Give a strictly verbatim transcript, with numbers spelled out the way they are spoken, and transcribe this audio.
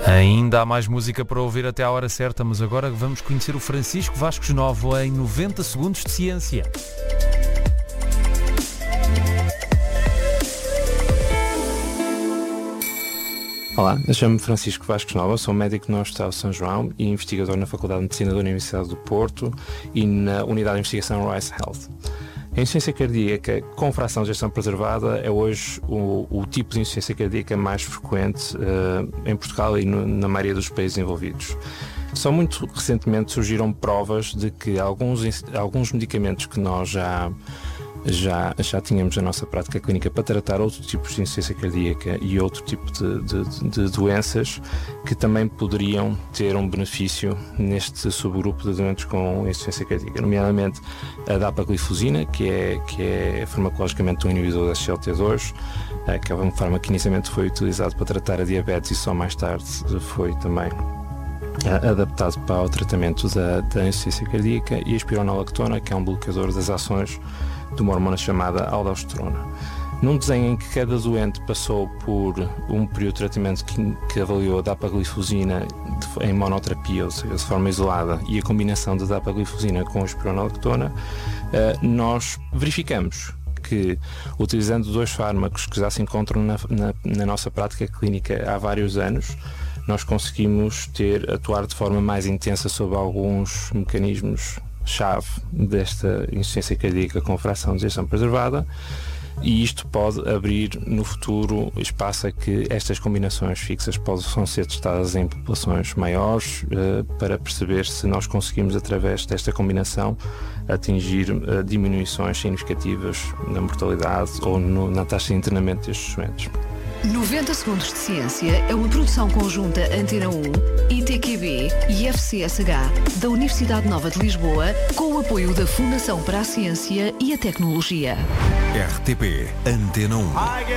Ainda há mais música para ouvir até à hora certa, mas agora vamos conhecer o Francisco Vascos Novo em noventa segundos de ciência. Olá, eu chamo-me Francisco Vascos Novo, sou médico no Hospital São João e investigador na Faculdade de Medicina da Universidade do Porto e na Unidade de Investigação Rice Health. A insuficiência cardíaca com fração de ejeção preservada é hoje o, o tipo de insuficiência cardíaca mais frequente uh, em Portugal e no, na maioria dos países envolvidos. Só muito recentemente surgiram provas de que alguns, alguns medicamentos que nós já Já, já tínhamos a nossa prática clínica para tratar outros tipos de insuficiência cardíaca e outro tipo de, de, de doenças que também poderiam ter um benefício neste subgrupo de doentes com insuficiência cardíaca, nomeadamente a dapagliflozina, que é, que é farmacologicamente um inibidor da S G L T dois, que é um fármaco que inicialmente foi utilizado para tratar a diabetes e só mais tarde foi também adaptado para o tratamento da, da insuficiência cardíaca, e a espironolactona, que é um bloqueador das ações de uma hormona chamada aldosterona. Num desenho em que cada doente passou por um período de tratamento que, que avaliou a dapagliflozina de, em monoterapia, ou seja, de forma isolada, e a combinação da dapagliflozina com a espironolactona, uh, nós verificamos que, utilizando dois fármacos que já se encontram na, na, na nossa prática clínica há vários anos, nós conseguimos ter, atuar de forma mais intensa sobre alguns mecanismos chave desta insuficiência cardíaca com fração de ejeção preservada, e isto pode abrir no futuro espaço a que estas combinações fixas possam ser testadas em populações maiores, uh, para perceber se nós conseguimos, através desta combinação, atingir uh, diminuições significativas na mortalidade ou no, na taxa de internamento destes doentes. noventa segundos de ciência é uma produção conjunta Antena um, I T Q B e F C S H da Universidade Nova de Lisboa, com o apoio da Fundação para a Ciência e a Tecnologia. R T P Antena um.